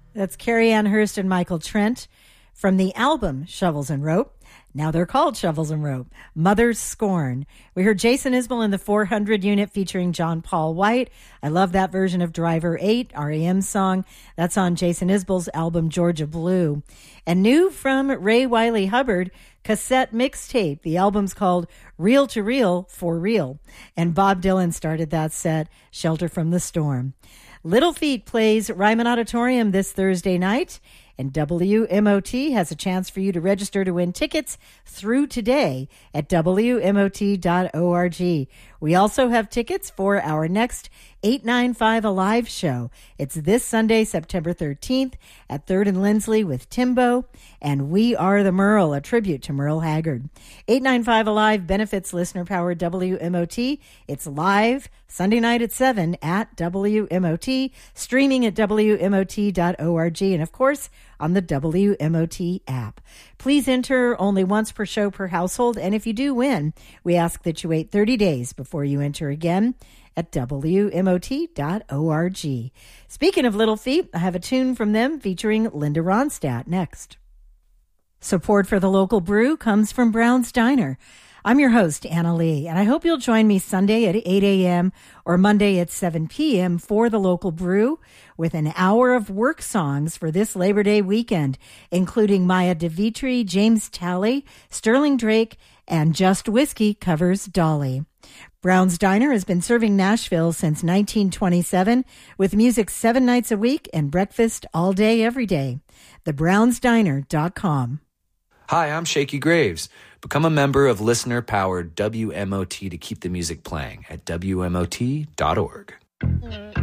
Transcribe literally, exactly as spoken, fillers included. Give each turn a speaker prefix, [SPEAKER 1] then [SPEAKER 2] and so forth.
[SPEAKER 1] That's Carrie Ann Hurst and Michael Trent from the album Shovels and Rope. Now they're called Shovels and Rope. Mother's Scorn. We heard Jason Isbell in the four hundred unit featuring John Paul White. I love that version of Driver eight, R E M song. That's on Jason Isbell's album Georgia Blue. And new from Ray Wiley Hubbard, cassette mixtape. The album's called Reel to Reel for Real. And Bob Dylan started that set, Shelter from the Storm. Little Feat plays Ryman Auditorium this Thursday night, and W M O T has a chance for you to register to win tickets through today at W M O T dot org. We also have tickets for our next eight ninety-five Alive show. It's this Sunday, September thirteenth at third and Lindsley with Timbo and We Are the Merle, a tribute to Merle Haggard. eight ninety-five Alive benefits listener-powered W M O T. It's live Sunday night at seven at W M O T, streaming at W M O T dot org, and of course, on the W M O T app. Please enter only once per show per household, and if you do win, we ask that you wait thirty days before you enter again at W M O T dot org. Speaking of Little Feat, I have a tune from them featuring Linda Ronstadt next. Support for the local brew comes from Brown's Diner. I'm your host, Anna Lee, and I hope you'll join me Sunday at eight a.m. or Monday at seven p.m. for the local brew with an hour of work songs for this Labor Day weekend, including Maya DeVitri, James Talley, Sterling Drake, and Just Whiskey covers Dolly. Brown's Diner has been serving Nashville since nineteen twenty-seven with music seven nights a week and breakfast all day, every day. the browns diner dot com.
[SPEAKER 2] Hi, I'm Shaky Graves. Become a member of listener-powered W M O T to keep the music playing at W M O T dot org.